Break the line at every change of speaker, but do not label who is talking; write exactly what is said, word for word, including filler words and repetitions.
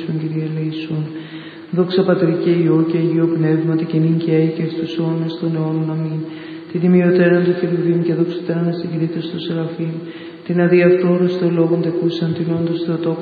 Κύριε ελεησόν. Δόξα Πατρί και Υιό και Αγίο Πνεύματι και νυν και αεί και στους αιώνας των αιώνων. Αμήν. Την τιμιωτέραν του Χερουβίμ και δοξωτέραν αστηγητήτως του Σεραφείμ, την αδιαφθόρους των λόγων τεκούσαν την όντως Θεοτόκου